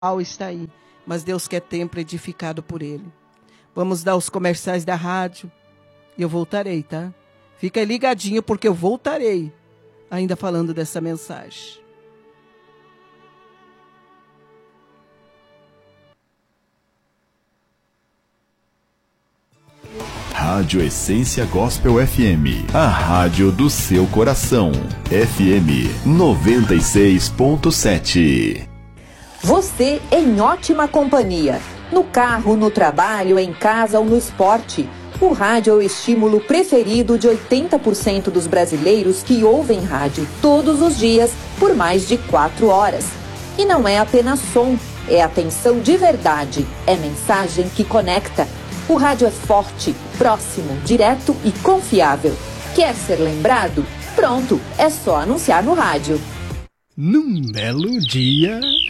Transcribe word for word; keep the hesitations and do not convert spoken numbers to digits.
está aí, mas Deus quer templo edificado por ele. Vamos dar os comerciais da rádio e eu voltarei, tá? Fica ligadinho porque eu voltarei ainda falando dessa mensagem. Rádio Essência Gospel F M, a rádio do seu coração. F M noventa e seis ponto sete. Você em ótima companhia. No carro, no trabalho, em casa ou no esporte. O rádio é o estímulo preferido de oitenta por cento dos brasileiros que ouvem rádio todos os dias por mais de quatro horas. E não é apenas som, é atenção de verdade, é mensagem que conecta. O rádio é forte, próximo, direto e confiável. Quer ser lembrado? Pronto, é só anunciar no rádio. Num belo dia...